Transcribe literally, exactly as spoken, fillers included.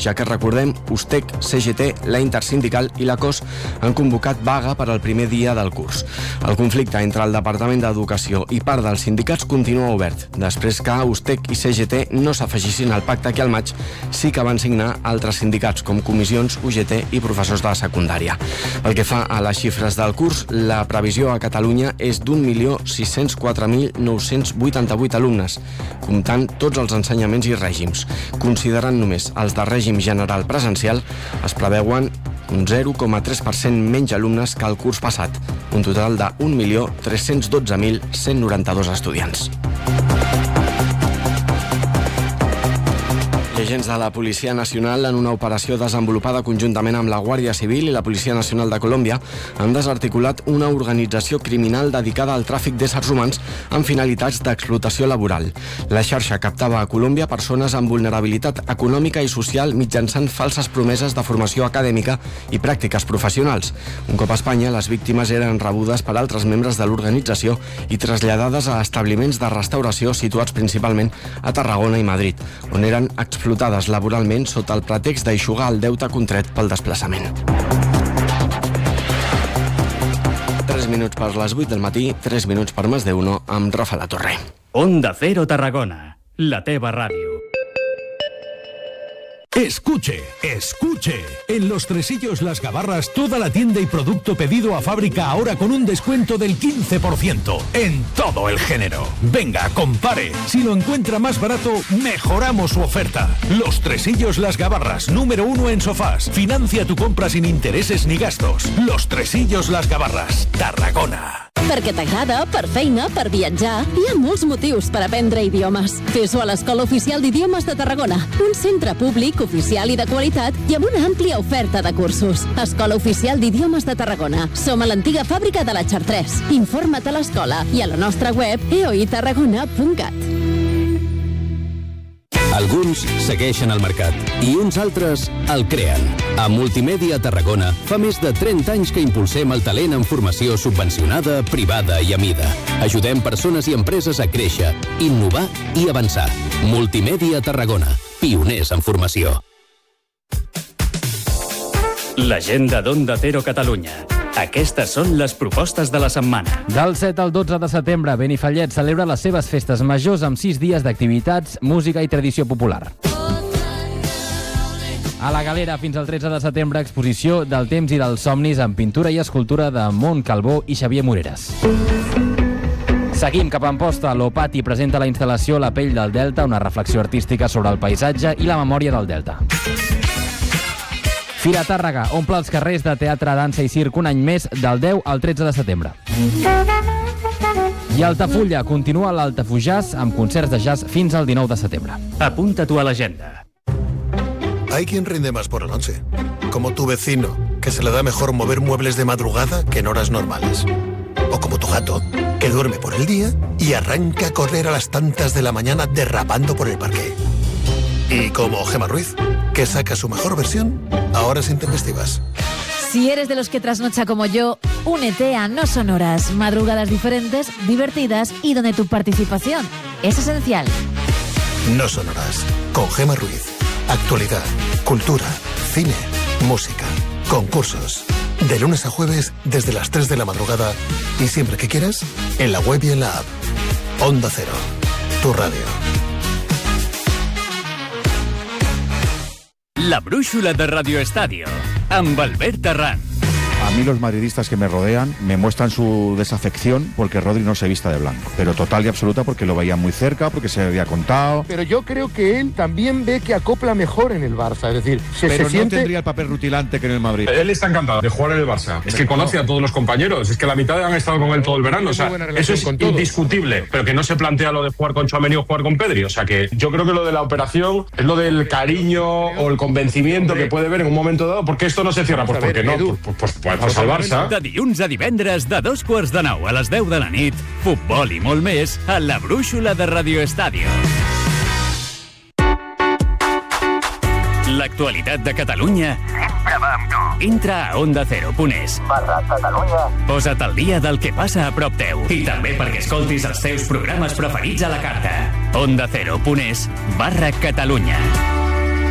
ja que recordem, USTEC, C G T, la Intersindical i la C O S han convocat vaga per al primer dia del curs. El conflicte entre el Departament d'Educació i part dels sindicats continua obert, després que USTEC i C G T no s'afegissin al pacte que al maig sí que van signar altres sindicats, com comissions, U G T i professors de la secundària. Pel que fa a les xifres del curs, la previsió a Catalunya és d'un milió sis-cents quatre mil nou-cents vuitanta-vuit alumnes, comptant tots els ensenyaments i règims. Considerant només els de règim general presencial, es preveuen un zero coma tres per cent menys alumnes que el curs passat, un total de un milió tres-cents dotze mil cent noranta-dos estudiants. Agents de la Policia Nacional, en una operació desenvolupada conjuntament amb la Guàrdia Civil i la Policia Nacional de Colòmbia, han desarticulat una organització criminal dedicada al tràfic d'éssers humans amb finalitats d'explotació laboral. La xarxa captava a Colòmbia persones amb vulnerabilitat econòmica i social mitjançant falses promeses de formació acadèmica i pràctiques professionals. Un cop a Espanya, les víctimes eren rebudes per altres membres de l'organització i traslladades a establiments de restauració situats principalment a Tarragona i Madrid, on eren explotades laboralment sota el pretext d'eixugar el deute contret pel desplaçament. tres minuts per les vuit del matí, tres minuts per Más de Uno, amb Rafa La Torre. Onda Cero Tarragona, la teva ràdio. Escuche, escuche. En Los Tresillos Las Gabarras, toda la tienda y producto pedido a fábrica ahora con un descuento del quince por ciento en todo el género. Venga, compare. Si lo encuentra más barato, mejoramos su oferta. Los Tresillos Las Gabarras, número uno en sofás. Financia tu compra sin intereses ni gastos. Los Tresillos Las Gabarras, Tarragona. Perquè t'agrada, per feina, per viatjar, hi ha molts motius per aprendre idiomes. Fes-ho a l'Escola Oficial d'Idiomes de Tarragona, un centre públic, oficial i de qualitat i amb una àmplia oferta de cursos. Escola Oficial d'Idiomes de Tarragona. Som a l'antiga fàbrica de la Chartres. Informa't a l'escola i a la nostra web e o i tarragona punt cat. Alguns segueixen el mercat i uns altres el creen. A Multimèdia Tarragona fa més de trenta anys que impulsem el talent en formació subvencionada, privada i a mida. Ajudem persones i empreses a créixer, innovar i avançar. Multimèdia Tarragona, pioners en formació. L'agenda d'Onda Cero Catalunya. Aquestes són les propostes de la setmana. Del set al dotze de setembre, Benifallet celebra les seves festes majors amb sis dies d'activitats, música i tradició popular. A la Galera, fins al tretze de setembre, exposició del temps i dels somnis amb pintura i escultura de Mont Calbó i Xavier Moreres. Seguim cap a Amposta. L'Opati presenta la instal·lació La pell del Delta, una reflexió artística sobre el paisatge i la memòria del Delta. Fira Tàrrega omple els carrers de teatre, dansa i circ un any més, del deu al tretze de setembre. I Altafulla continua l'Altafujàs amb concerts de jazz fins al dinou de setembre. Apunta-t'ho a l'agenda. Hay quien rinde más por la noche, como tu vecino, que se le da mejor mover muebles de madrugada que en horas normales. O como tu gato, que duerme por el día y arranca a correr a las tantas de la mañana derrapando por el parque. Y como Gemma Ruiz, que saca su mejor versión a horas intempestivas. Si eres de los que trasnocha como yo, únete a No Son Horas. Madrugadas diferentes, divertidas y donde tu participación es esencial. No Son Horas, con Gemma Ruiz. Actualidad, cultura, cine, música, concursos. De lunes a jueves desde las tres de la madrugada y siempre que quieras, en la web y en la app. Onda Cero, tu radio. La brúixola de Radio Estadio, amb Albert Arran. A mí los madridistas que me rodean me muestran su desafección porque Rodri no se vista de blanco, pero total y absoluta porque lo veían muy cerca, porque se había contado. Pero yo creo que él también ve que acopla mejor en el Barça, es decir, se, pero se no siente... tendría el papel rutilante que en el Madrid. Él está encantado de jugar en el Barça. Es que conoce a todos los compañeros, es que la mitad han estado con él todo el verano, o sea, eso es indiscutible, pero que no se plantea lo de jugar con Tchouaméni o jugar con Pedri, o sea que yo creo que lo de la operación es lo del cariño o el convencimiento que puede ver en un momento dado, porque esto no se cierra, pues porque no, pues, pues, pues, pues al Barça. De dilluns a divendres, de dos quarts de nou a les deu de la nit, futbol i molt més a la brúixola de Radio Estadio. L'actualitat de Catalunya sempre va amb tu. Entra a onda cero punt es barra Catalunya. Posa't al dia del que passa a prop teu i també perquè escoltis els teus programes preferits a la carta. onda cero punt es barra Catalunya.